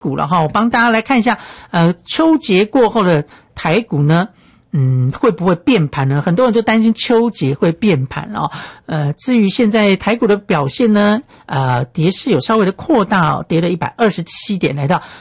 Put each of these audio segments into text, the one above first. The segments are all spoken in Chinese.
股了哈，我帮大家来看一下，秋节过后的台股呢，会不会变盘呢？很多人就担心秋节会变盘哦。至于现在台股的表现呢，跌势有稍微的扩大哦，跌了127点，来到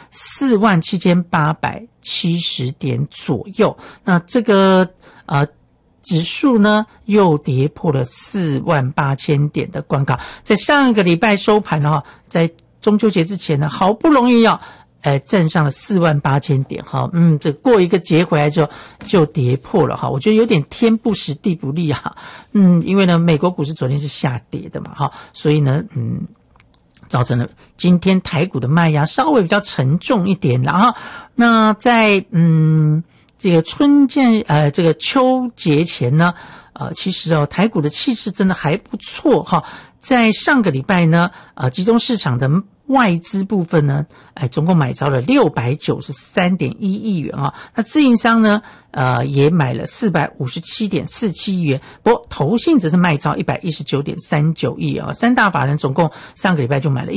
47870点左右。那这个指数呢又跌破了48000点的关卡，在上一个礼拜收盘哈，在中秋节之前呢，好不容易站上了48000点哈，这过一个节回来之后就跌破了哈，我觉得有点天不时地不利啊，因为呢美国股市昨天是下跌的嘛哈，所以呢造成了今天台股的卖压稍微比较沉重一点了哈。那在这个这个秋节前呢，其实台股的气势真的还不错哈。在上个礼拜呢，集中市场的外资部分呢，总共买超了693.1亿元啊。那自营商呢，也买了457.47亿元，不过投信则是卖超119.39亿啊。三大法人总共上个礼拜就买了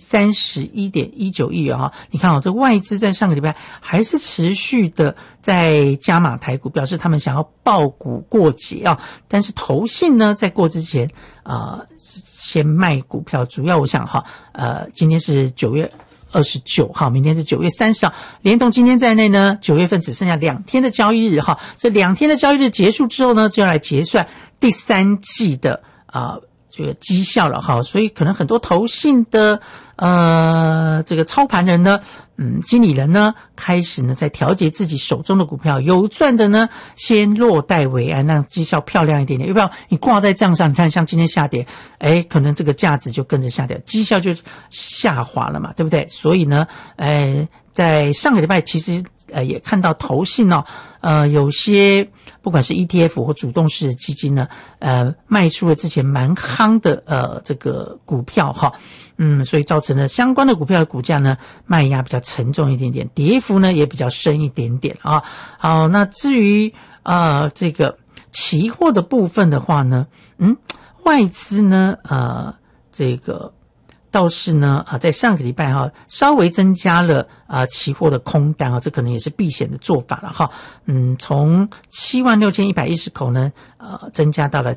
1031.19亿元啊。你看这外资在上个礼拜还是持续的在加码台股，表示他们想要抱股过节啊。但是投信呢，在过之前先卖股票，主要我想今天是9月29号，明天是9月30号，连同今天在内呢，9月份只剩下2天的交易日哈。这2天的交易日结束之后呢，就要来结算第3季的这个绩效了哈。所以可能很多投信的这个操盘人呢，经理人呢，开始呢在调节自己手中的股票，有赚的呢先落袋为安，让绩效漂亮一点点。要不然你挂在账上，你看像今天下跌，可能这个价值就跟着下跌，绩效就下滑了嘛，对不对？所以呢，在上个礼拜其实也看到投信有些不管是 ETF 或主动式的基金呢，卖出了之前蛮夯的这个股票哈。所以造成了相关的股票的股价呢卖压比较沉重一点点，跌幅呢也比较深一点点啊。好，那至于这个期货的部分的话呢，外资呢这个倒是呢在上个礼拜稍微增加了期货的空单这可能也是避险的做法了哈。从76110口呢增加到了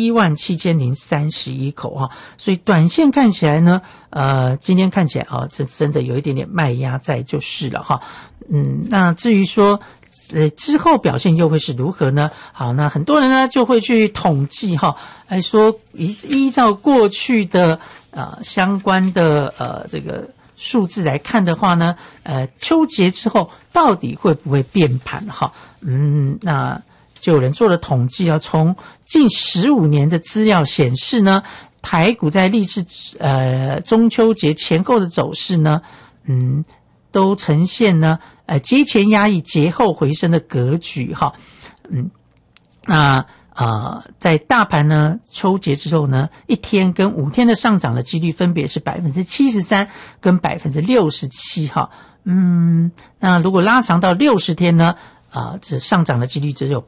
77031口哈。所以短线看起来呢今天看起来真的有一点点卖压在就是了哈。那至于说之后表现又会是如何呢？好，那很多人呢就会去统计说依照过去的相关的这个数字来看的话呢，秋节之后到底会不会变盘哈？那就有人做了统计从近15年的资料显示呢，台股在历次中秋节前后的走势呢，都呈现呢节前压抑节后回升的格局哈。那在大盘呢秋节之后呢，1天跟5天的上涨的几率分别是 73% 跟 67% 哈。那如果拉长到60天呢，这上涨的几率只有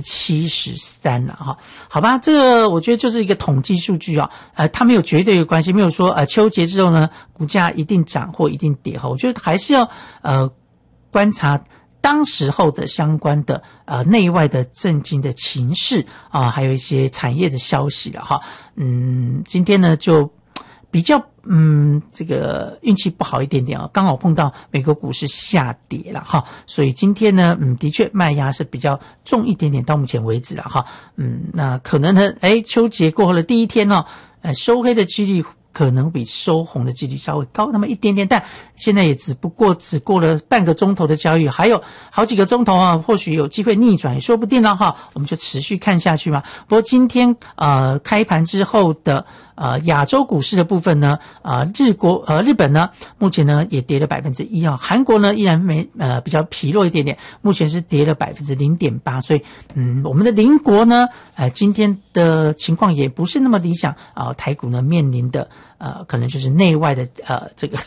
73% 了哈。好吧，这个我觉得就是一个统计数据它没有绝对的关系，没有说秋节之后呢股价一定涨或一定跌哈。我觉得还是要观察当时候的相关的内外的政经的情势还有一些产业的消息了哈。今天呢就比较这个运气不好一点点刚好碰到美国股市下跌了哈，所以今天呢的确卖压是比较重一点点到目前为止了哈。那可能呢秋节过后的第1天收黑的几率可能比收红的几率稍微高那么一点点，但现在也只过了半个钟头的交易，还有好几个钟头或许有机会逆转也说不定了哈，我们就持续看下去嘛。不过今天开盘之后的亚洲股市的部分呢，日本呢目前呢也跌了 1% 韩国呢依然比较疲弱一点点，目前是跌了 0.8%， 所以我们的邻国呢今天的情况也不是那么理想台股呢面临的可能就是内外的这个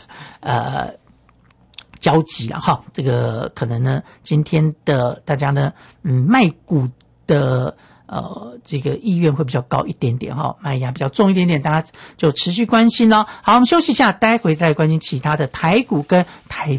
交集了哈。这个可能呢今天的大家呢卖股的这个意愿会比较高一点点卖压比较重一点点，大家就持续关心咯。好，我们休息一下，待会再关心其他的台股跟台